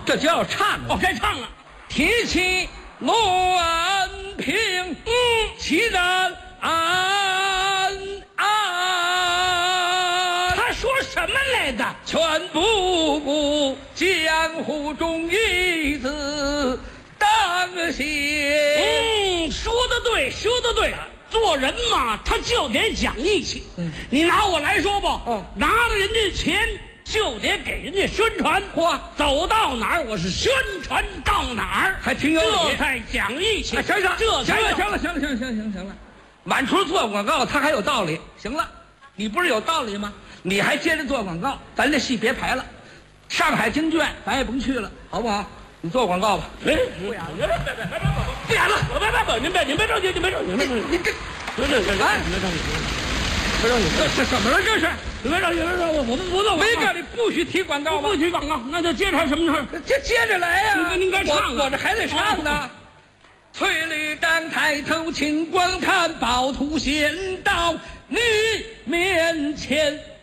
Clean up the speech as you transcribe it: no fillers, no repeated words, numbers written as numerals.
这就要唱了。 哦，该唱了。 提起滦平，其然他说什么来的？ 全不顾江湖中一字当先。 说得对，说得对。做人嘛，他就得讲义气。你拿我来说吧，拿了人家钱就得给人家宣传。 嚯， 走到哪儿我是宣传到哪儿， 还挺有理。 这才讲义气。 行， 这才行了。满处做广告，他还有道理。行了，你不是有道理吗？你还接着做广告，咱这戏别排了。上海京剧院咱也甭去了，好不好？你做广告吧。 不演了，不演了，您别着急，你这，这怎么了？这是你别着急，我不做， 没告诉你不许提广告吗？ 不提广告，那就接着什么事？ 接着来呀！ 您该唱我这还得唱呢。翠绿帐抬头请观看，宝图先到你面前。